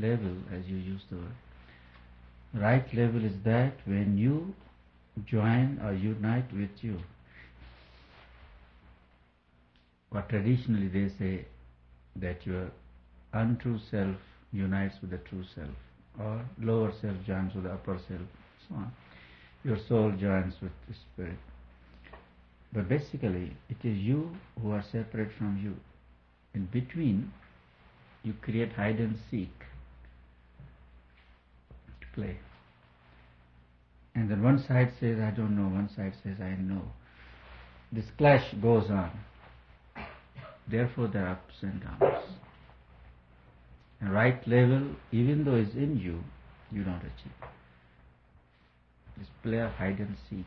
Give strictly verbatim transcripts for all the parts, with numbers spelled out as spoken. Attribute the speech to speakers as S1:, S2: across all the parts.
S1: level, as you use the word. Right level is that when you join or unite with you. What traditionally they say that your untrue self unites with the true self, or lower self joins with the upper self, so on. Your soul joins with the spirit. But basically, it is you who are separate from you. In between, you create hide and seek to play. And then one side says, I don't know, one side says, I know. This clash goes on. Therefore, there are ups and downs. And right level, even though it's in you, you don't achieve. This play of hide and seek.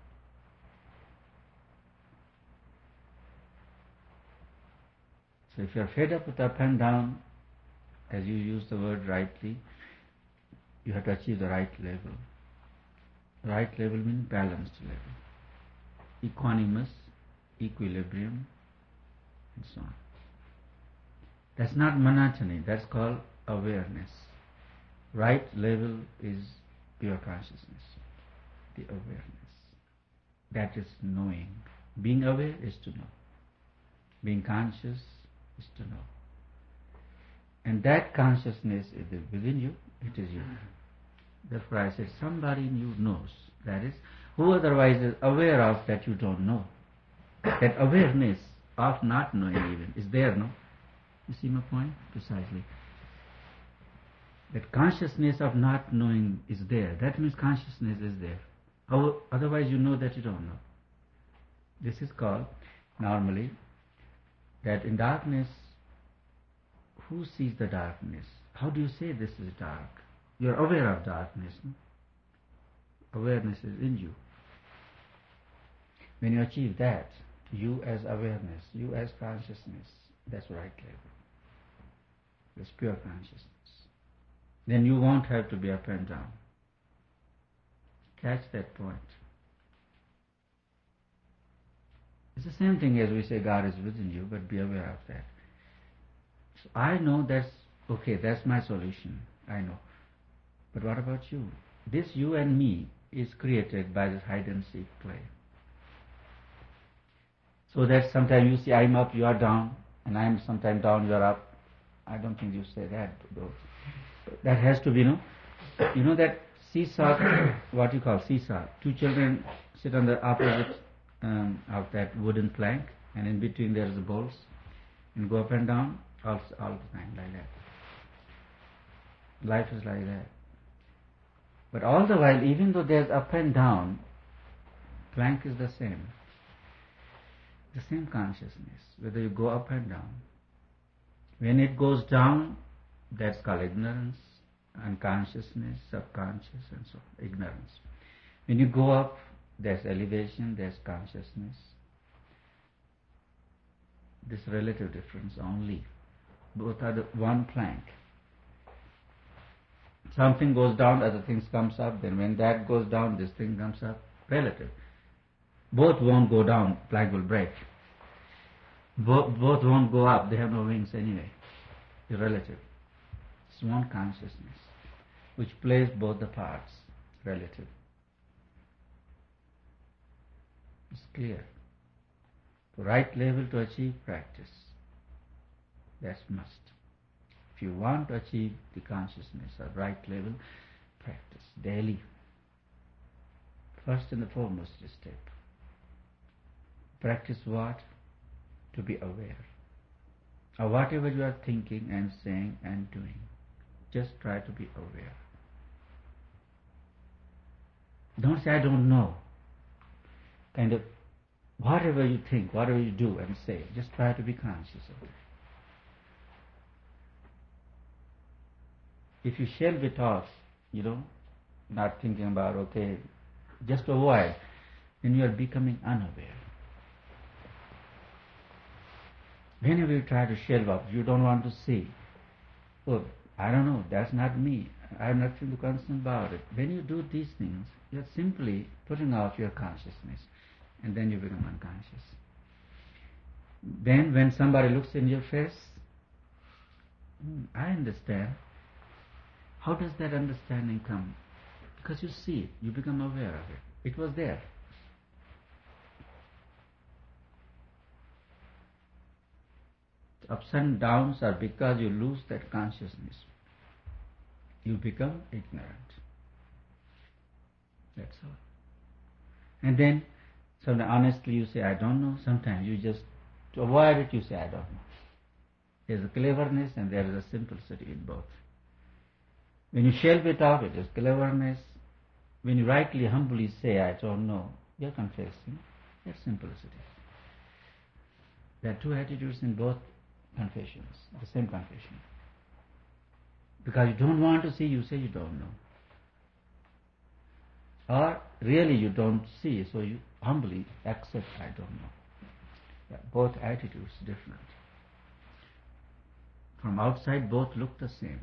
S1: So if you are fed up with up and down, as you use the word rightly, you have to achieve the right level. Right level means balanced level. Equanimous, equilibrium, and so on. That's not monotony, that's called awareness. Right level is pure consciousness, the awareness. That is knowing. Being aware is to know. Being conscious is to know. And that consciousness is within you, it is you. Therefore I said somebody in you knows. That is, who otherwise is aware of that you don't know. That awareness of not knowing even is there, no? You see my point? Precisely. That consciousness of not knowing is there. That means consciousness is there. How, otherwise you know that you don't know. This is called, normally, that in darkness, who sees the darkness? How do you say this is dark? You are aware of darkness. No? Awareness is in you. When you achieve that, you as awareness, you as consciousness, that's right level. That's pure consciousness. Then you won't have to be up and down. Catch that point. It's the same thing as we say God is within you, but be aware of that. So I know that's okay, that's my solution. I know. But what about you? This you and me is created by this hide and seek play. So that sometimes you see I'm up, you are down, and I'm sometimes down, you are up. I don't think you say that, though. That has to be, no? You know that seesaw, what you call seesaw. Two children sit on the opposite um, of that wooden plank, and in between there's the bolts, and go up and down all, all the time like that. Life is like that. But all the while, even though there's up and down, plank is the same. The same consciousness, whether you go up and down. When it goes down, that's called ignorance, unconsciousness, subconscious, and so on, ignorance. When you go up, there's elevation, there's consciousness. This relative difference only. Both are the one plank. Something goes down, other things comes up, then when that goes down, this thing comes up. Relative. Both won't go down, plank will break. Both, both won't go up, they have no wings anyway. It's relative. It's one consciousness, which plays both the parts, relative. It's clear. The right level to achieve practice. That's must. If you want to achieve the consciousness at right level, practice daily. First and the foremost step. Practice what? To be aware of whatever you are thinking and saying and doing. Just try to be aware. Don't say, I don't know. Kind of, whatever you think, whatever you do and say, just try to be conscious of it. If you shelve it off, you know, not thinking about, okay, just avoid, then you are becoming unaware. Whenever you try to shelve up, you don't want to see, oh, I don't know, that's not me, I have nothing to concern about it. When you do these things, you're simply putting off your consciousness, and then you become unconscious. Then when somebody looks in your face, I understand, How does that understanding come? Because you see it, you become aware of it. It was there. Ups and downs are because you lose that consciousness. You become ignorant. That's all. And then, sometimes honestly you say, I don't know. Sometimes you just, to avoid it, you say, I don't know. There's a cleverness and there is a simplicity in both. When you shelve it off, it is cleverness. When you rightly, humbly say, I don't know, you're confessing. That's simplicity. There are two attitudes in both confessions, the same confession. Because you don't want to see, you say you don't know. Or really you don't see, so you humbly accept, I don't know. Yeah, both attitudes different. From outside, both look the same.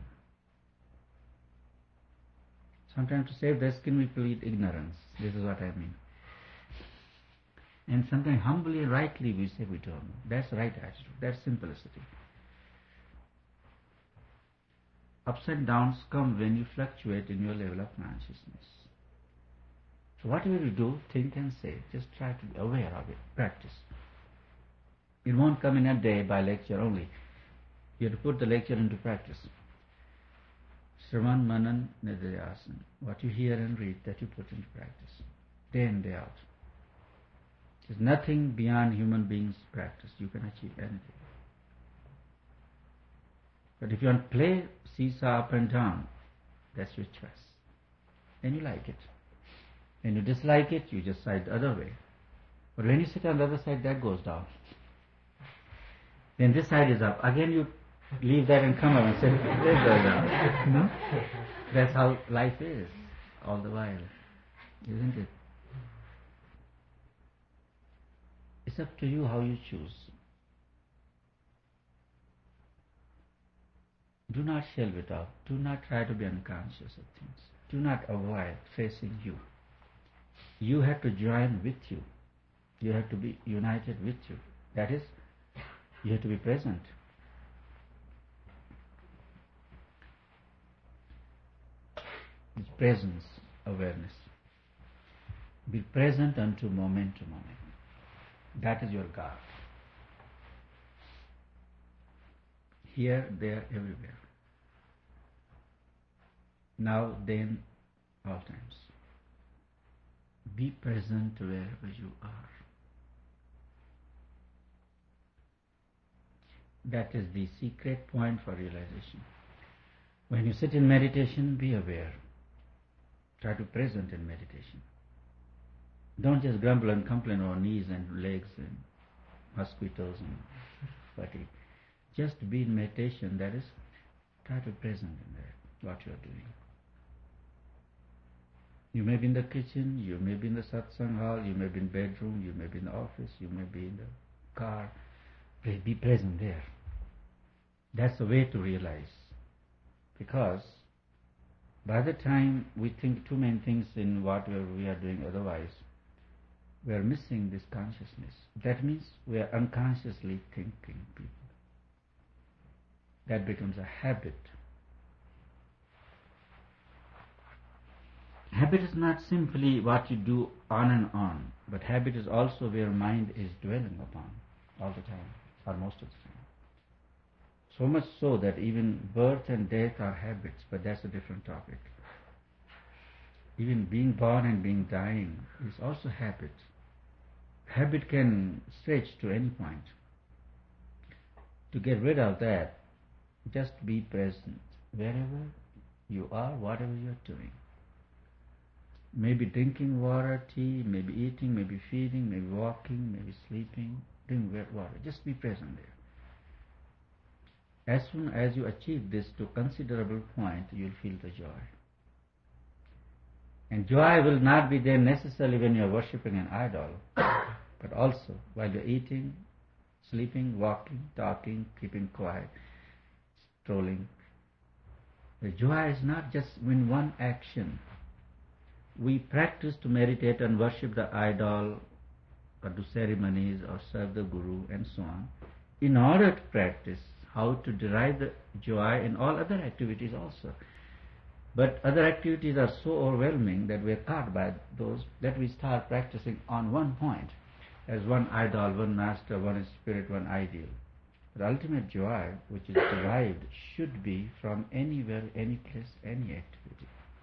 S1: Sometimes to save their skin we plead ignorance. This is what I mean. And sometimes humbly and rightly we say we don't know. That's the right attitude. That's simplicity. Ups and downs come when you fluctuate in your level of consciousness. So whatever you do, think and say, just try to be aware of it. Practice. It won't come in a day by lecture only. You have to put the lecture into practice. Sravan, Manan, Nididhyasan. What you hear and read, that you put into practice. Day in, day out. There's nothing beyond human beings' practice. You can achieve anything. But if you want to play seesaw up and down, that's your choice. Then you like it. When you dislike it, you just side the other way. But when you sit on the other side, that goes down. Then this side is up. Again you leave that and come up and say, this goes down. No? That's how life is all the while. Isn't it? It's up to you how you choose. Do not shelve it out. Do not try to be unconscious of things. Do not avoid facing you. You have to join with you. You have to be united with you. That is, you have to be present. It's presence, awareness. Be present unto moment to moment. That is your God. Here, there, everywhere. Now, then, all times. Be present wherever you are. That is the secret point for realization. When you sit in meditation, be aware. Try to be present in meditation. Don't just grumble and complain over knees and legs and mosquitoes and fatigue. Just be in meditation, that is, try to be present in that, what you are doing. You may be in the kitchen, you may be in the satsang hall, you may be in the bedroom, you may be in the office, you may be in the car. Be present there. That's the way to realize. Because by the time we think too many things in whatever we are doing otherwise, we are missing this consciousness. That means we are unconsciously thinking people. That becomes a habit. Habit is not simply what you do on and on, but habit is also where mind is dwelling upon all the time, or most of the time. So much so that even birth and death are habits, but that's a different topic. Even being born and being dying is also habit. Habit can stretch to any point. To get rid of that, just be present wherever you are, whatever you are doing. Maybe drinking water, tea, maybe eating, maybe feeding, maybe walking, maybe sleeping, drinking water. Just be present there. As soon as you achieve this to a considerable point, you'll feel the joy. And joy will not be there necessarily when you're worshipping an idol, but also while you're eating, sleeping, walking, talking, keeping quiet, strolling. The joy is not just in one action. We practice to meditate and worship the idol, or do ceremonies, or serve the Guru, and so on, in order to practice how to derive the joy in all other activities also. But other activities are so overwhelming that we are caught by those that we start practicing on one point, as one idol, one master, one spirit, one ideal. The ultimate joy, which is derived, should be from anywhere, any place, any activity.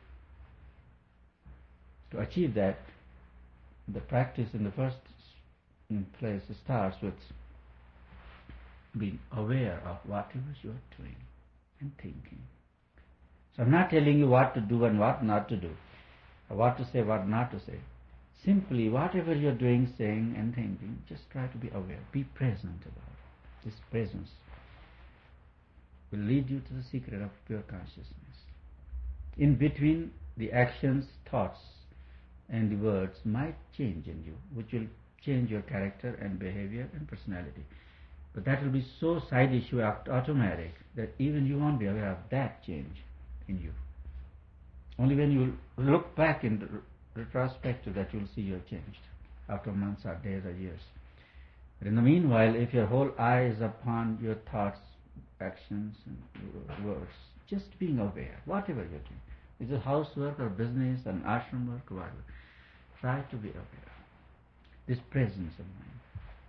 S1: To achieve that, the practice in the first place starts with being aware of whatever you are doing and thinking. So I'm not telling you what to do and what not to do, or what to say, what not to say. Simply, whatever you're doing, saying and thinking, just try to be aware. Be present about it. This presence will lead you to the secret of pure consciousness. In between, the actions, thoughts, and the words might change in you, which will change your character and behavior and personality. But that will be so side issue, automatic, that even you won't be aware of that change in you. Only when you look back in retrospective that you'll see you're changed after months or days or years. But in the meanwhile, if your whole eye is upon your thoughts, actions, and words, just being aware, whatever you're doing, is it housework or business or ashram work or whatever, try to be aware. This presence of mind.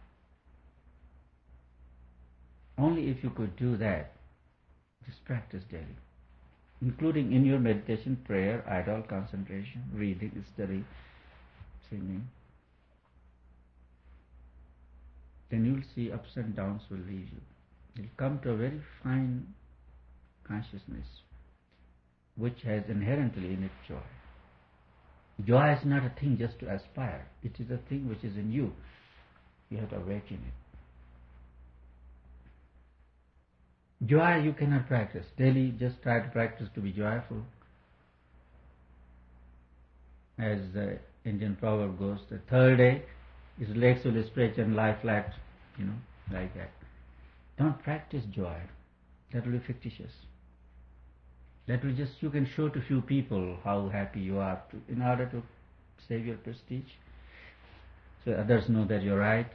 S1: Only if you could do that, just practice daily, including in your meditation, prayer, idle concentration, reading, study, singing, then you'll see ups and downs will leave you. You'll come to a very fine consciousness which has inherently in it joy. Joy is not a thing just to aspire. It is a thing which is in you. You have to awaken it. Joy you cannot practice. Daily just try to practice to be joyful. As the Indian proverb goes, the third day is legs will stretch and lie flat, you know, like that. Don't practice joy. That will be fictitious. That will just, you can show to few people how happy you are to, in order to save your prestige. So others know that you're right.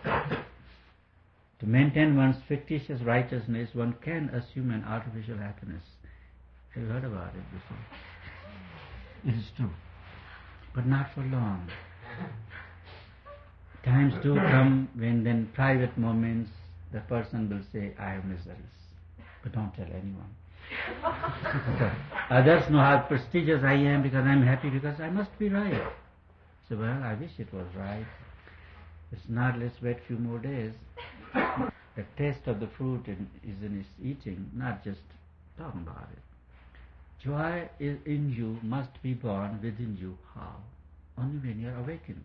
S1: To maintain one's fictitious righteousness, one can assume an artificial happiness. Have you heard about it before? It is true. But not for long. Times do come when then private moments the person will say, I have miseries. But don't tell anyone. Others know how prestigious I am because I am happy because I must be right. So, well, I wish it was right. It's not, let's wait a few more days. The taste of the fruit in, is in its eating, not just talking about it. Joy is in you, must be born within you. How? Only when you are awakened.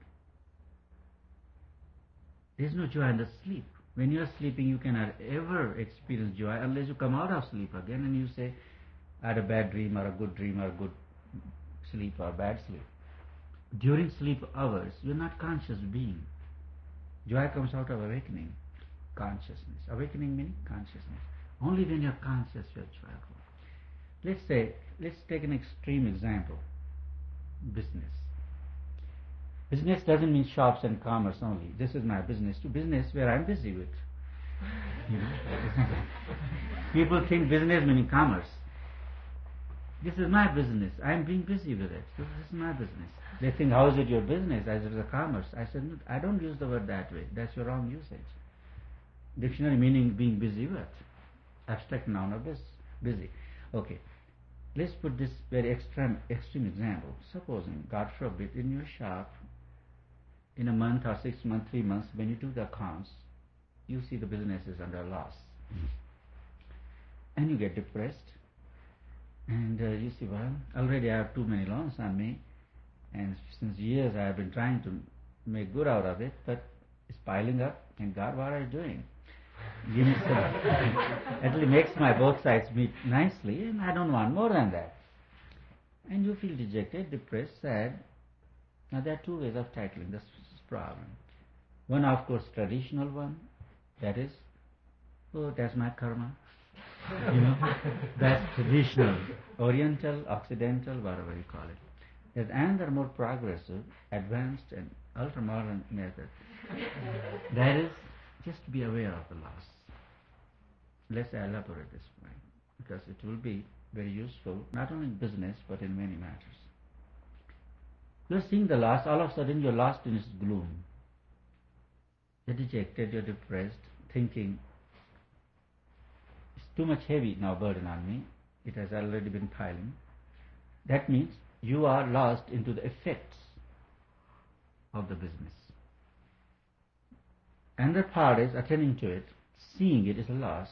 S1: There is no joy in the sleep. When you are sleeping, you cannot ever experience joy unless you come out of sleep again and you say, I had a bad dream or a good dream or a good sleep or bad sleep. During sleep hours, you are not conscious being. Joy comes out of awakening, consciousness. Awakening meaning consciousness. Only when you are conscious, you are joyful. Let's say, let's take an extreme example. Business. Business doesn't mean shops and commerce only. This is my business. To business where I'm busy with. You know, people think business meaning commerce. This is my business. I'm being busy with it. So this is my business. They think, how is it your business? I said, it's a commerce. I said, no, I don't use the word that way. That's your wrong usage. Dictionary meaning being busy with. Abstract noun of this. Busy. Okay. Let's put this very extreme, extreme example. Supposing, God forbid, in your shop, in a month or six months, three months, when you do the accounts, you see the business is under a loss. And you get depressed. And uh, you see, well, already I have too many loans on me. And since years I have been trying to make good out of it, but it's piling up. And God, what are you doing? Give me some. Actually makes my both sides meet nicely, and I don't want more than that. And you feel dejected, depressed, sad. Now there are two ways of tackling this problem. One, of course, traditional one, that is, oh, that's my karma. You know, that's traditional, Oriental, Occidental, whatever you call it. There's another more progressive, advanced, and ultra-modern method. That is, just to be aware of the loss. Let's elaborate this point, because it will be very useful, not only in business but in many matters. You're seeing the loss, all of a sudden you're lost in its gloom. You're dejected, you're depressed, thinking, it's too much heavy now burden on me, it has already been piling. That means you are lost into the effects of the business. Another part is attending to it, seeing it is a loss.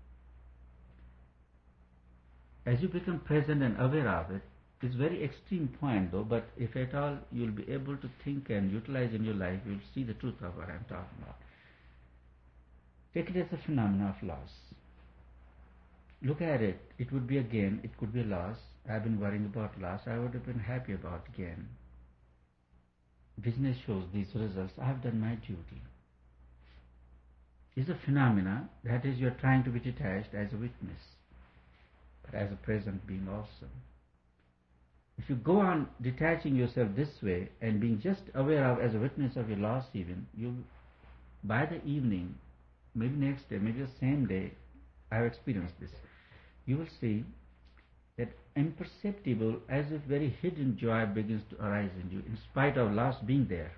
S1: As you become present and aware of it, it's a very extreme point though, but if at all you'll be able to think and utilize in your life, you'll see the truth of what I'm talking about. Take it as a phenomenon of loss. Look at it, it would be a gain, it could be a loss. I've been worrying about loss, I would have been happy about gain. Business shows these results, I have done my duty. It's a phenomena, that is, you're trying to be detached as a witness, but as a present being also. If you go on detaching yourself this way and being just aware of as a witness of your loss even, you, by the evening, maybe next day, maybe the same day, I have experienced this, you will see that imperceptible, as if very hidden joy begins to arise in you, in spite of loss being there.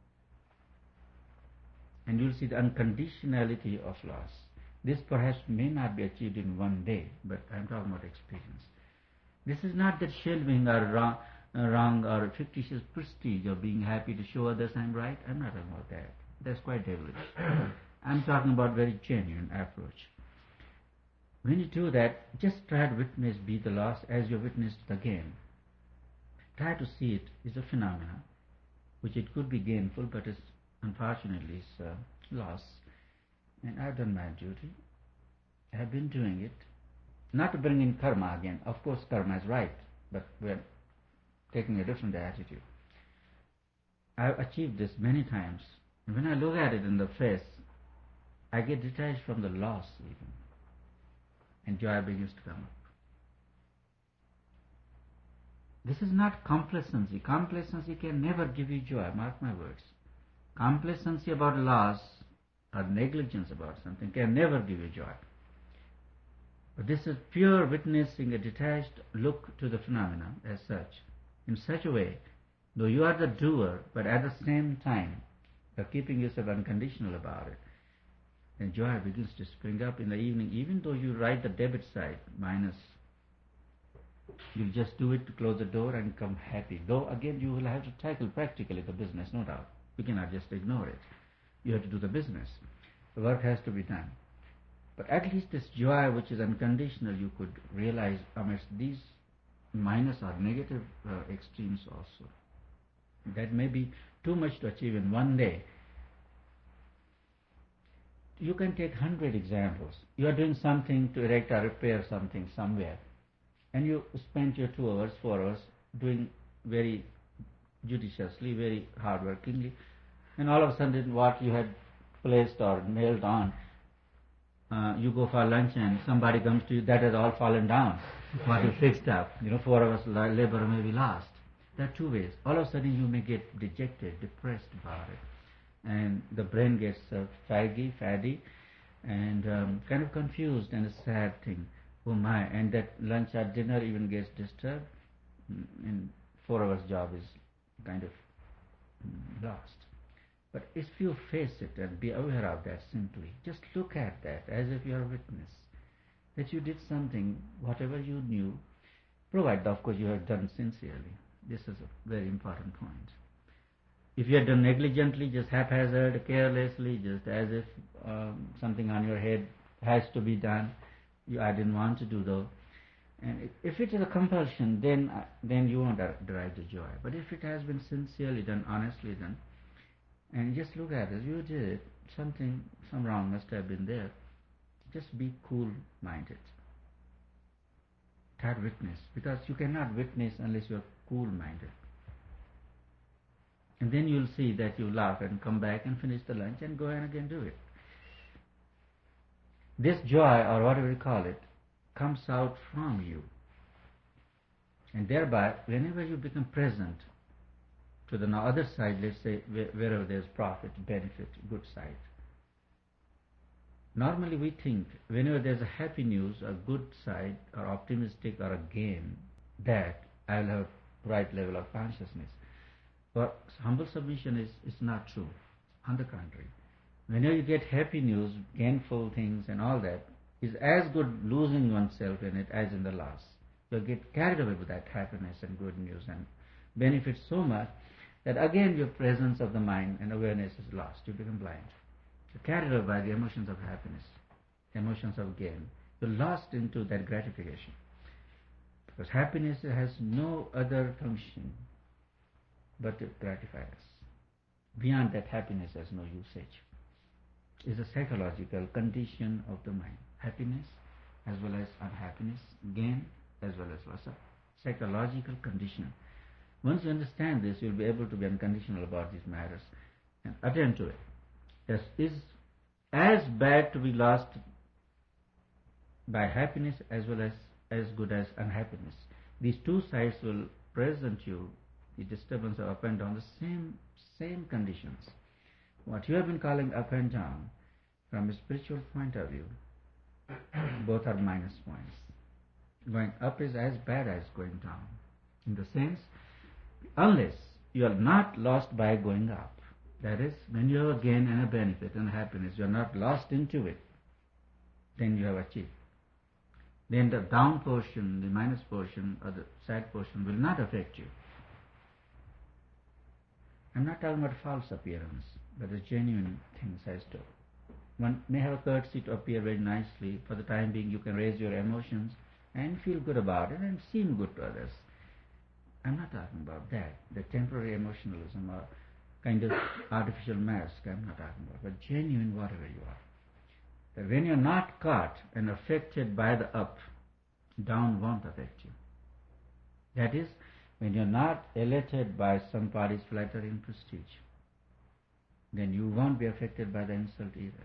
S1: And you will see the unconditionality of loss. This perhaps may not be achieved in one day, but I am talking about experience. This is not that shelving or wrong, uh, wrong or fictitious prestige of being happy to show others I'm right. I'm not talking about that. That's quite devilish. I'm talking about very genuine approach. When you do that, just try to witness, be the loss as you witnessed the gain. Try to see it as a phenomena, which it could be gainful, but it's unfortunately it's uh, loss. And I've done my duty. I have been doing it. Not to bring in karma again. Of course karma is right, but we're taking a different attitude. I've achieved this many times. And when I look at it in the face, I get detached from the loss even. And joy begins to come up. This is not complacency. Complacency can never give you joy, mark my words. Complacency about loss or negligence about something can never give you joy. But this is pure witnessing, a detached look to the phenomena as such, in such a way, though you are the doer, but at the same time, you're keeping yourself unconditional about it. And joy begins to spring up in the evening, even though you write the debit side, minus. You'll just do it to close the door and come happy. Though again you will have to tackle practically the business, no doubt. You cannot just ignore it. You have to do the business. The work has to be done. But at least this joy which is unconditional you could realize amidst these minus or negative uh, extremes also. That may be too much to achieve in one day. You can take hundred examples. You are doing something to erect or repair something somewhere, and you spend your two hours, four hours doing very judiciously, very hardworkingly, and all of a sudden what you had placed or nailed on, uh, you go for lunch and somebody comes to you, that has all fallen down. What you fixed up, you know, four hours labor may be lost. There are two ways. All of a sudden you may get dejected, depressed about it, and the brain gets uh, faggy, faddy, and um, kind of confused and a sad thing. Oh my, and that lunch or dinner even gets disturbed, and four hours job is kind of lost. But if you face it and be aware of that simply, just look at that as if you are a witness, that you did something, whatever you knew, provided of course you have done sincerely. This is a very important point. If you had done negligently, just haphazard, carelessly, just as if um, something on your head has to be done, you, I didn't want to do though. And if it is a compulsion, then uh, then you won't derive the joy. But if it has been sincerely done, honestly done, and just look at it, you did it, something, some wrong must have been there. Just be cool-minded. Try to witness, because you cannot witness unless you are cool-minded. And then you'll see that you laugh and come back and finish the lunch and go and again do it. This joy, or whatever you call it, comes out from you. And thereby, whenever you become present to the other side, let's say wherever there's profit, benefit, good side, Normally we think whenever there's a happy news, a good side, or optimistic, or a gain, that I will have right level of consciousness. But humble submission is, is not true. On the contrary, whenever you get happy news, gainful things and all that, is as good losing oneself in it as in the loss. You'll get carried away with that happiness and good news and benefit so much that again your presence of the mind and awareness is lost. You become blind. You're carried away by the emotions of happiness, emotions of gain. You're lost into that gratification. Because happiness has no other function but to gratify us. Beyond that, happiness has no usage. It's a psychological condition of the mind. Happiness as well as unhappiness, gain as well as loss. Psychological condition. Once you understand this, you'll be able to be unconditional about these matters and attend to it. It is as bad to be lost by happiness as well as as good as unhappiness. These two sides will present you the disturbance of up and down, the same same conditions. What you have been calling up and down, from a spiritual point of view, both are minus points. Going up is as bad as going down. In the sense, unless you are not lost by going up, that is, when you have a gain and a benefit and happiness, you are not lost into it, then you have achieved. Then the down portion, the minus portion, or the sad portion will not affect you. I'm not talking about false appearance, but the genuine things as to. One may have a courtesy to appear very nicely. For the time being, you can raise your emotions and feel good about it and seem good to others. I'm not talking about that, the temporary emotionalism or kind of artificial mask. I'm not talking about, but genuine whatever you are. That when you're not caught and affected by the up, down won't affect you. That is, when you're not elated by somebody's flattering prestige, then you won't be affected by the insult either.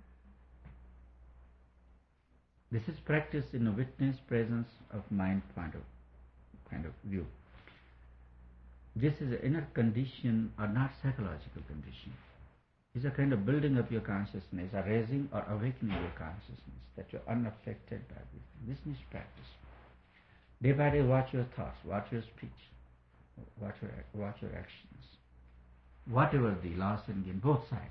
S1: This is practiced in a witness presence of mind point of kind of view. This is an inner condition or not psychological condition. It's a kind of building up your consciousness, or raising or awakening your consciousness, that you're unaffected by this. This needs practice. Day by day, watch your thoughts, watch your speech, watch your, watch your actions. Whatever the loss and gain, both sides.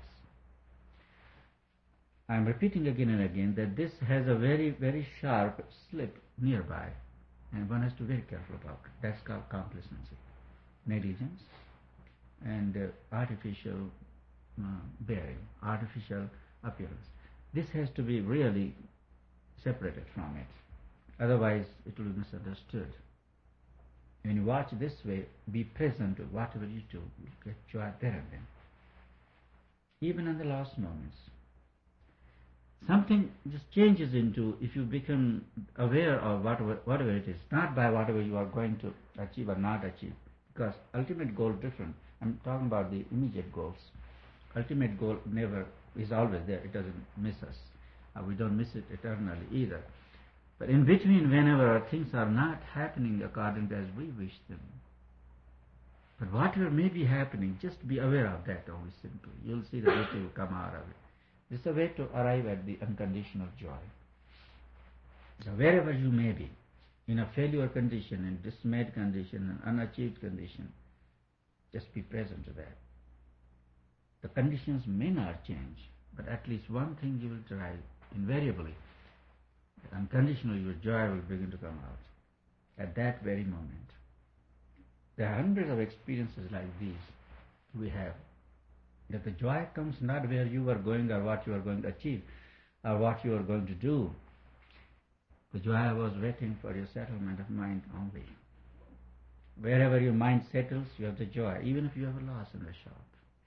S1: I'm repeating again and again that this has a very, very sharp slip nearby, and one has to be very careful about it. That's called complacency, negligence, and uh, artificial uh, bearing, artificial appearance. This has to be really separated from it. Otherwise, it will be misunderstood. When you watch this way, be present to whatever you do. You get joy there and then. Even in the last moments. Something just changes into, if you become aware of whatever, whatever it is, not by whatever you are going to achieve or not achieve, because ultimate goal is different. I'm talking about the immediate goals. Ultimate goal never is always there. It doesn't miss us. Uh, we don't miss it eternally either. But in between, whenever things are not happening according to as we wish them, but whatever may be happening, just be aware of that always simply. You'll see the beauty will come out of it. This is a way to arrive at the unconditional joy. So wherever you may be, in a failure condition, in dismayed condition, an unachieved condition, just be present to that. The conditions may not change, but at least one thing you will derive invariably. Unconditionally, your joy will begin to come out at that very moment. There are hundreds of experiences like these we have. That the joy comes not where you are going or what you are going to achieve or what you are going to do. The joy was waiting for your settlement of mind only. Wherever your mind settles, you have the joy, even if you have a loss in the shop.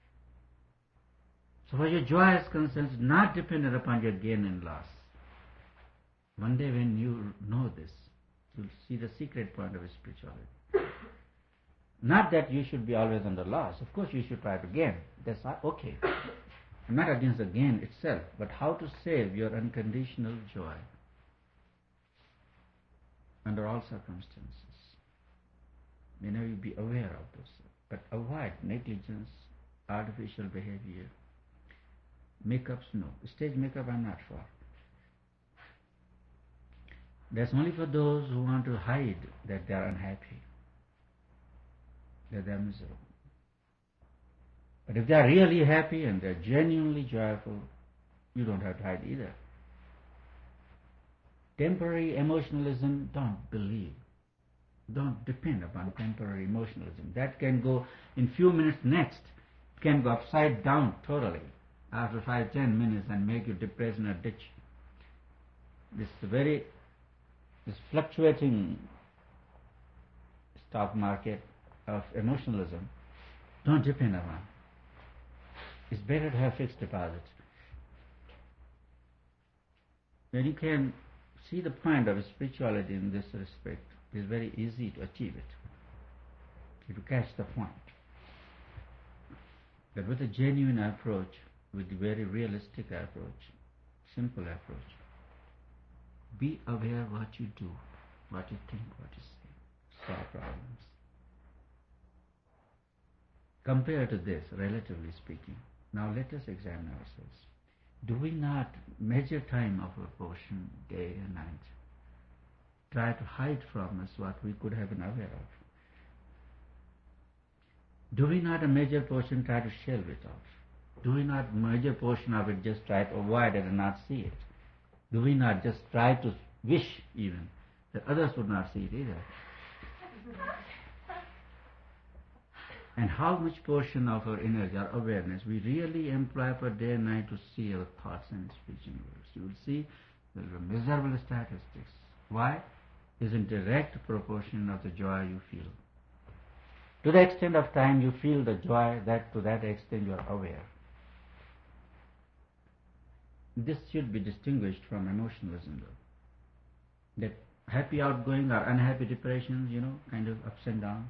S1: So for your joy is concerned, it's not dependent upon your gain and loss. One day when you know this, you'll see the secret point of spirituality. Not that you should be always under loss. Of course you should try to gain. That's okay. I'm not against the gain itself, but how to save your unconditional joy under all circumstances. Whenever you be aware of this, but avoid negligence, artificial behavior. Makeups, no. Stage makeup, I'm not for. That's only for those who want to hide that they are unhappy, that they are miserable. But if they are really happy and they are genuinely joyful, you don't have to hide either. Temporary emotionalism, don't believe. Don't depend upon temporary emotionalism. That can go in few minutes next. It can go upside down totally after five, ten minutes and make you depressed in a ditch. This very, this fluctuating stock market of emotionalism, don't depend upon. It's better to have fixed deposits. When you can see the point of spirituality in this respect, it's very easy to achieve it. If you catch the point. But with a genuine approach, with a very realistic approach, simple approach, be aware what you do, what you think, what you say. Solve problems. Compared to this, relatively speaking, now let us examine ourselves. Do we not measure time of our portion day and night? Try to hide from us what we could have been aware of. Do we not a major portion try to shelve it off? Do we not major portion of it just try to avoid it and not see it? Do we not just try to wish even that others would not see it either? And how much portion of our energy, our awareness, we really employ for day and night to see our thoughts and speech and words? You will see there are miserable statistics. Why? Is in direct proportion of the joy you feel. To the extent of time you feel the joy, that to that extent you are aware. This should be distinguished from emotionalism, though. That happy outgoing or unhappy depressions, you know, kind of ups and downs.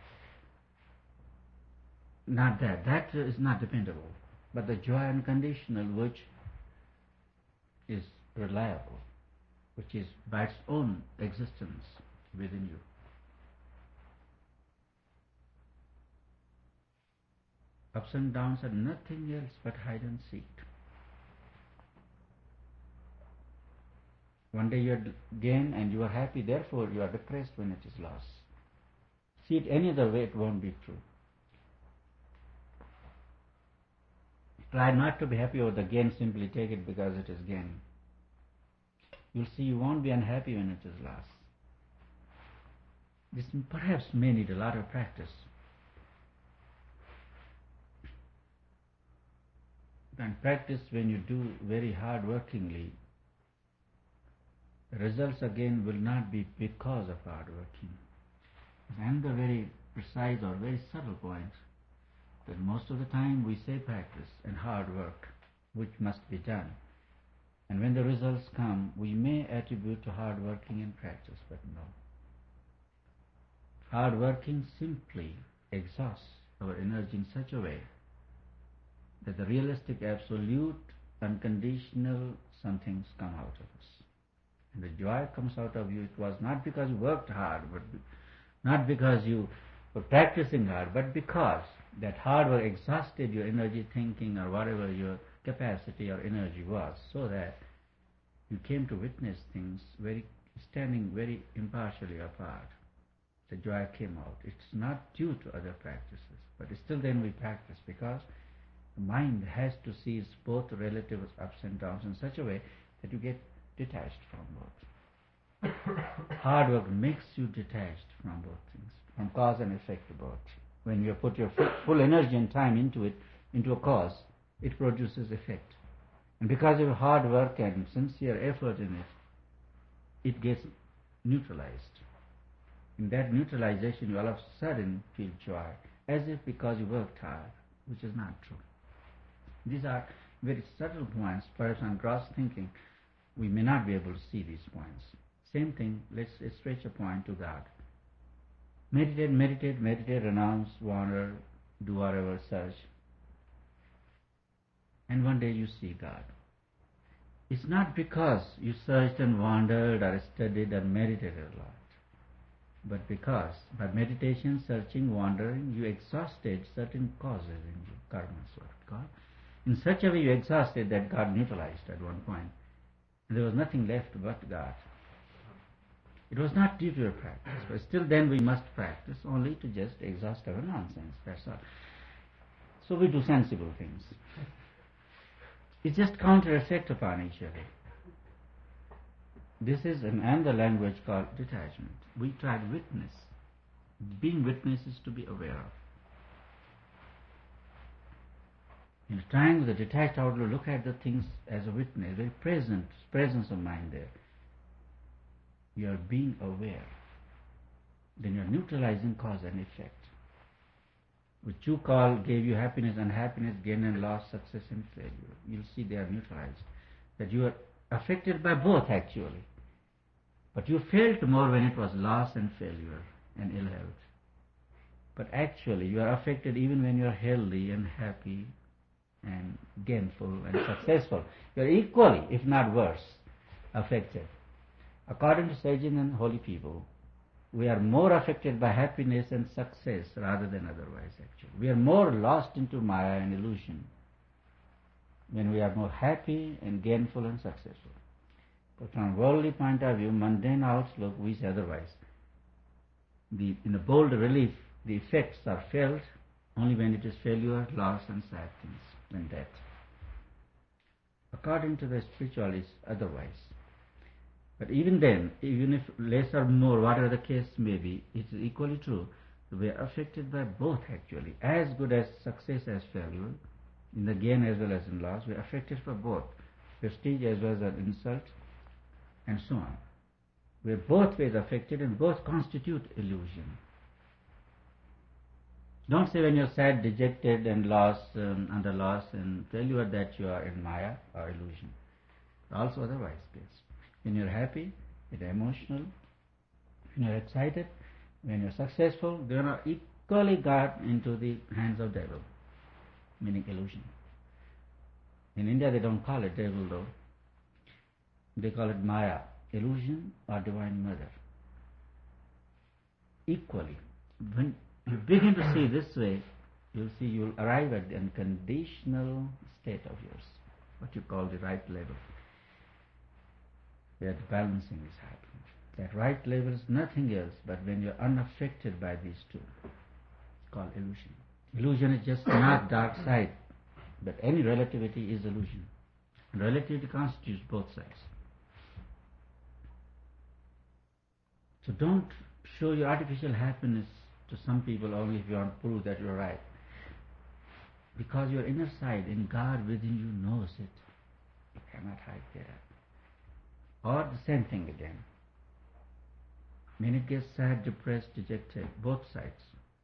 S1: Not that. That is not dependable. But the joy unconditional, which is reliable, which is by its own existence within you. Ups and downs are nothing else but hide and seek. One day you are gain and you are happy, therefore you are depressed when it is lost. See it any other way, it won't be true. Try not to be happy over the gain, simply take it because it is gain. You'll see you won't be unhappy when it is lost. This perhaps may need a lot of practice. And practice when you do very hard workingly, the results again will not be because of hard working. And the very precise or very subtle point that most of the time we say practice and hard work, which must be done. And when the results come, we may attribute to hard working and practice, but no. Hard working simply exhausts our energy in such a way that the realistic, absolute, unconditional somethings come out of us. And the joy comes out of you. It was not because you worked hard, but not because you were practicing hard, but because that hard work exhausted your energy, thinking, or whatever your capacity or energy was, so that you came to witness things very standing very impartially apart. The joy came out. It's not due to other practices, but still then we practice because the mind has to seize both relative ups and downs in such a way that you get detached from both. Hard work makes you detached from both things, from cause and effect of both. When you put your full energy and time into it, into a cause, it produces effect. And because of hard work and sincere effort in it, it gets neutralized. In that neutralization, you all of a sudden feel joy, as if because you worked hard, which is not true. These are very subtle points. Perhaps on gross thinking, we may not be able to see these points. Same thing, let's stretch a point to God. Meditate, meditate, meditate, renounce, wander, do whatever, search. And one day you see God. It's not because you searched and wandered or studied and meditated a lot, but because by meditation, searching, wandering, you exhausted certain causes in you, karmas, what we call. In such a way you exhausted that God neutralized at one point. And there was nothing left but God. It was not due to your practice, but still then we must practice only to just exhaust our nonsense, that's all. So we do sensible things. It's just counter effect upon each other. This is another language called detachment. We try to witness. Being witness is to be aware of. In trying with a detached outlook, look at the things as a witness, very present, presence of mind there. You are being aware. Then you are neutralizing cause and effect. Which you call gave you happiness, unhappiness, gain and loss, success and failure. You'll see they are neutralized. That you are affected by both actually. But you felt more when it was loss and failure and ill health. But actually you are affected even when you are healthy and happy and gainful and successful. You are equally, if not worse, affected. According to sages and holy people, we are more affected by happiness and success rather than otherwise actually. We are more lost into Maya and illusion when we are more happy and gainful and successful. But from a worldly point of view, mundane outlook, we say otherwise. The, in a bold relief, the effects are felt only when it is failure, loss and sad things, and death. According to the spiritualists, otherwise. But even then, even if less or more, whatever the case may be, it is equally true. We are affected by both actually. As good as success as failure, in the gain as well as in loss, we are affected by both. Prestige as well as an insult, and so on. We are both ways affected and both constitute illusion. Don't say when you are sad, dejected and lost, um, under loss and failure that you are in Maya or illusion. Also otherwise case. When you are happy, you are emotional. When you are excited, when you are successful, they are equally got into the hands of devil, meaning illusion. In India they don't call it devil though. They call it Maya, illusion or divine mother. Equally. When you begin to see this way, you'll see you'll arrive at the unconditional state of yours, what you call the right level, where the balancing is happening. That right level is nothing else but when you're unaffected by these two, called illusion. Illusion is just not dark side, but any relativity is illusion. Relativity constitutes both sides. So don't show your artificial happiness to some people only if you want to prove that you're right. Because your inner side in God within you knows it. You cannot hide there. Or the same thing again. When it gets sad, depressed, dejected, both sides,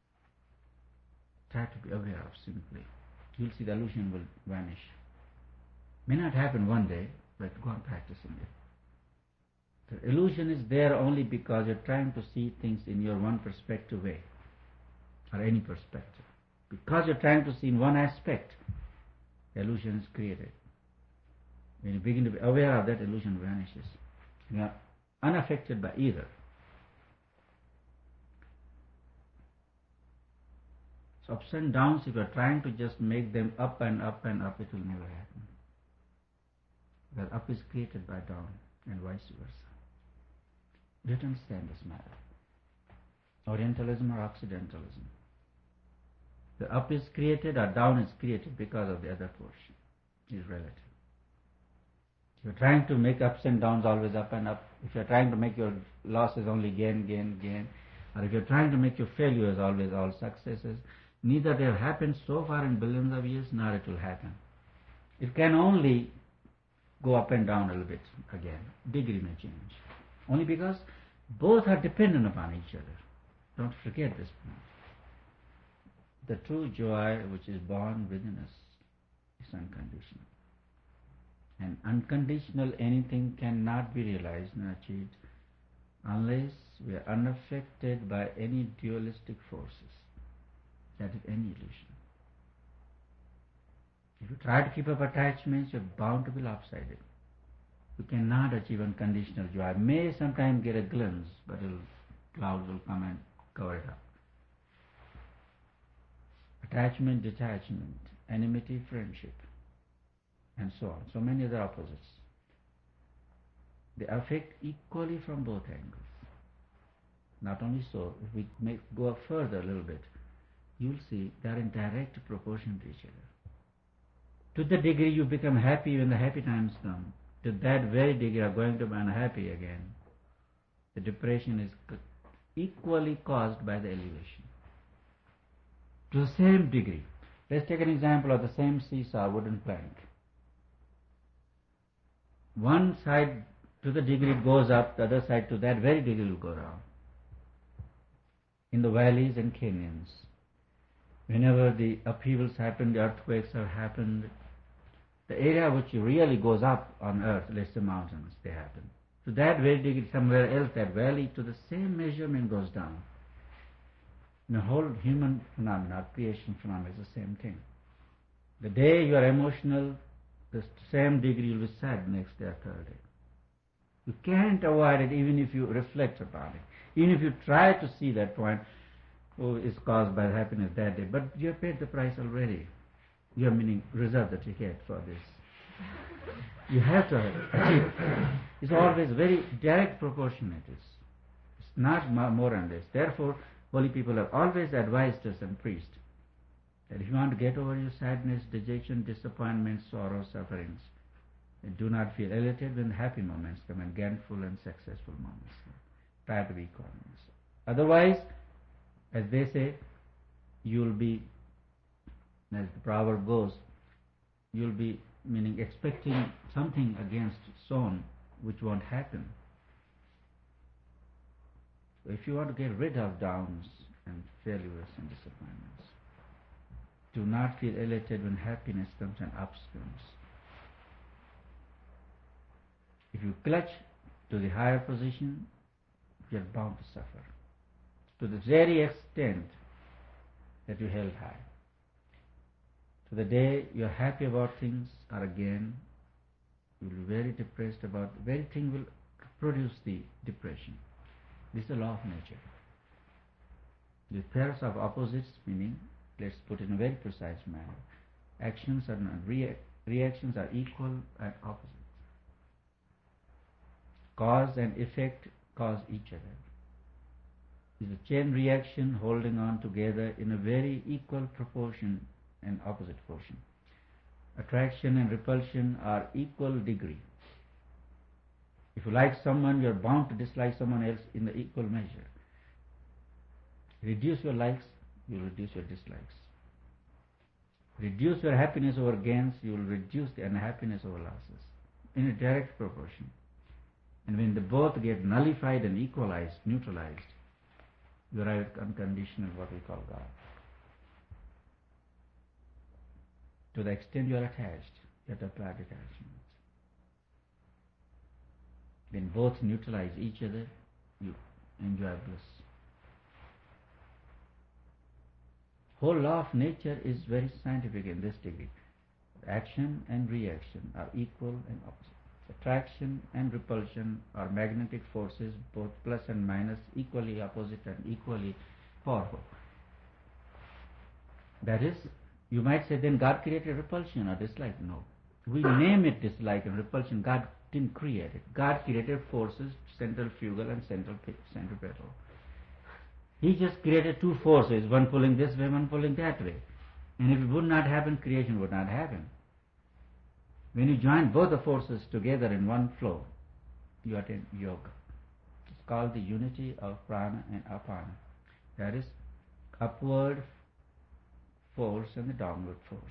S1: try to be aware of simply. You'll see the illusion will vanish. May not happen one day, but go on practicing it. The illusion is there only because you're trying to see things in your one perspective way, or any perspective. Because you're trying to see in one aspect, the illusion is created. When you begin to be aware of that, illusion vanishes. You are unaffected by either. So ups and downs, if you are trying to just make them up and up and up, it will never happen. Because up is created by down, and vice versa. You have to understand this matter. Orientalism or Occidentalism. The up is created or down is created because of the other portion. It is relative. If you're trying to make ups and downs always up and up, if you're trying to make your losses only gain, gain, gain, or if you're trying to make your failures always all successes, neither they have happened so far in billions of years, nor it will happen. It can only go up and down a little bit again. Degree may change. Only because both are dependent upon each other. Don't forget this point. The true joy which is born within us is unconditional. And unconditional anything cannot be realized and achieved unless we are unaffected by any dualistic forces. That is any illusion. If you try to keep up attachments, you're bound to be lopsided. You cannot achieve unconditional joy. May sometimes get a glimpse, but it'll, clouds will come and cover it up. Attachment, detachment, enmity, friendship. and so on. So many other opposites. They affect equally from both angles. Not only so, if we make, go up further a little bit, you'll see they are in direct proportion to each other. To the degree you become happy when the happy times come, to that very degree you are going to be unhappy again. The depression is equally caused by the elevation. To the same degree. Let's take an example of the same seesaw wooden plank. One side to the degree it goes up, the other side to that very degree will go down. In the valleys and canyons, whenever the upheavals happen, the earthquakes have happened, the area which really goes up on earth, let's say mountains, they happen. To that very degree, somewhere else, that valley to the same measurement goes down. The whole human phenomena, creation phenomena is the same thing. The day you are emotional, the same degree you will be sad next day or third day. You can't avoid it even if you reflect upon it. Even if you try to see that point, oh, it's caused by happiness that day, but you have paid the price already. You have meaning reserved the ticket for this. You have to achieve. It's always very direct proportionate. It's, it's not more and less. Therefore, holy people have always advised us and preached that if you want to get over your sadness, dejection, disappointment, sorrow, sufferings, do not feel elated when happy moments come and gainful and successful moments come. Try to be equanimous. Otherwise, as they say, you'll be, as the proverb goes, you'll be, meaning expecting something against sown which won't happen. So if you want to get rid of downs and failures and disappointments, do not feel elated when happiness comes and ups comes. If you clutch to the higher position, you are bound to suffer to the very extent that you held high. To the day you are happy about things, or again you will be very depressed about the very thing will produce the depression. This is the law of nature. The pairs of opposites, meaning, let's put it in a very precise manner, actions are not rea- reactions are equal and opposite. Cause and effect cause each other. It's a chain reaction holding on together in a very equal proportion and opposite portion. Attraction and repulsion are equal degree. If you like someone, you are bound to dislike someone else in the equal measure. Reduce your likes, you will reduce your dislikes. Reduce your happiness over gains, you will reduce the unhappiness over losses in a direct proportion. And when they both get nullified and equalized, neutralized, you arrive at unconditional, what we call God. To the extent you are attached, you have to apply detachment. When both neutralize each other, you enjoy bliss. Whole law of nature is very scientific in this degree. Action and reaction are equal and opposite. Attraction and repulsion are magnetic forces, both plus and minus, equally opposite and equally powerful. That is, you might say, then God created repulsion or dislike. No. We name it dislike and repulsion. God didn't create it. God created forces, centrifugal and central centripetal. He just created two forces, one pulling this way, one pulling that way. And if it would not happen, creation would not happen. When you join both the forces together in one flow, you attain yoga. It's called the unity of prana and apana. That is, upward force and the downward force.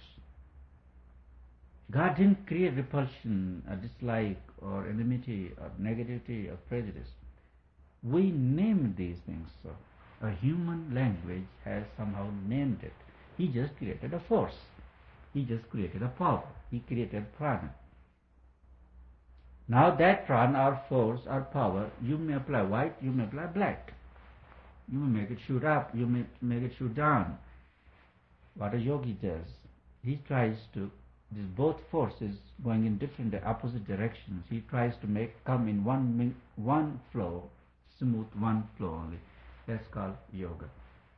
S1: God didn't create repulsion, or dislike, or enmity, or negativity, or prejudice. We named these things so. A human language has somehow named it. He just created a force. He just created a power. He created prana. Now that prana or force or power, you may apply white, you may apply black. You may make it shoot up, you may make it shoot down. What a yogi does, he tries to, these both forces going in different opposite directions, he tries to make come in one one flow, smooth one flow only. That's called yoga.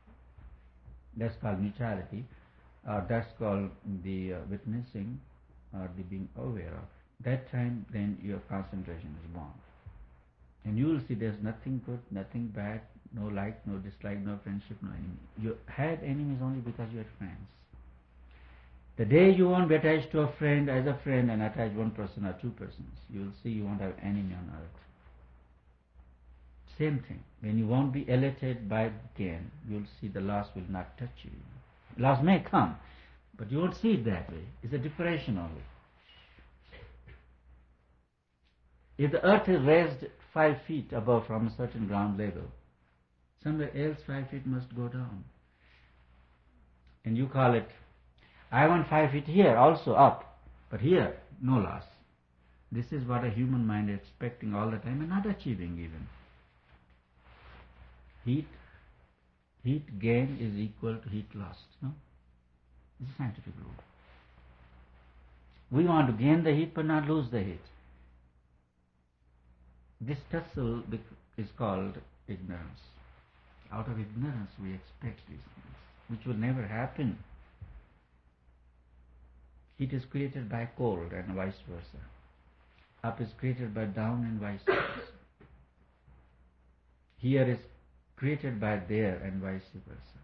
S1: That's called neutrality. Uh, that's called the uh, witnessing, or the being aware of, that time then your concentration is born. And you will see there's nothing good, nothing bad, no like, no dislike, no friendship, no enemy. You had enemies only because you had friends. The day you won't be attached to a friend as a friend and attach one person or two persons, you will see you won't have enemy on earth. Same thing. When you won't be elated by gain, you will see the loss will not touch you. Loss may come, but you won't see it that way. It's a depression only. If the earth is raised five feet above from a certain ground level, somewhere else five feet must go down. And you call it, I want five feet here also up, but here no loss. This is what a human mind is expecting all the time and not achieving even. Heat, heat gain is equal to heat lost. No? It's a scientific rule. We want to gain the heat but not lose the heat. This tussle is called ignorance. Out of ignorance we expect these things, which will never happen. Heat is created by cold and vice versa. Up is created by down and vice versa. Here is created by there and vice versa.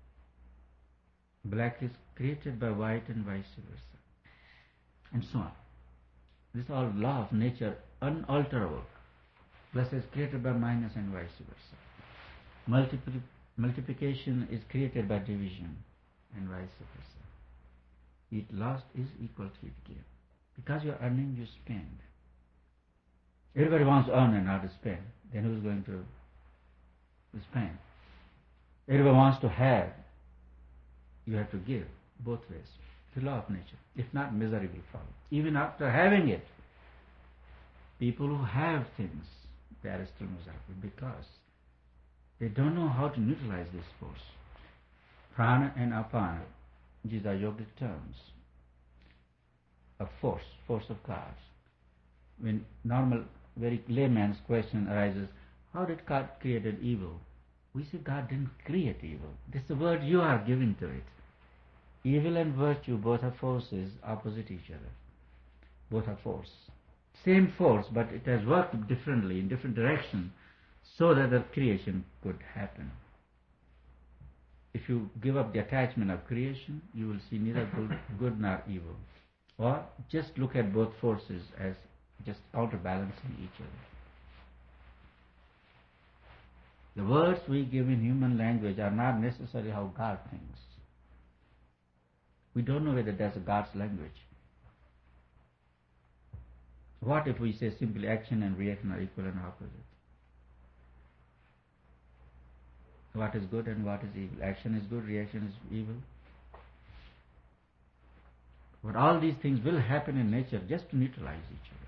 S1: Black is created by white and vice versa. And so on. This is all law of nature, unalterable. Plus is created by minus and vice versa. Multipli- multiplication is created by division and vice versa. Heat lost is equal to heat gain. Because you are earning, you spend. Everybody wants to earn and not to spend. Then who is going to spend? Everybody wants to have. You have to give. Both ways. It's the law of nature. If not, misery will follow. Even after having it, people who have things, they are still miserable because they don't know how to neutralize this force. Prana and apana, these are yogic terms. A force, force of God. When normal, very layman's question arises, how did God create evil? We say God didn't create evil. This is the word you are giving to it. Evil and virtue, both are forces opposite each other. Both are force. Same force, but it has worked differently, in different direction, so that the creation could happen. If you give up the attachment of creation, you will see neither good, good nor evil. Or just look at both forces as just counterbalancing each other. The words we give in human language are not necessarily how God thinks. We don't know whether that's God's language. What if we say simply action and reaction are equal and opposite? What is good and what is evil? Action is good, reaction is evil. But all these things will happen in nature just to neutralize each other.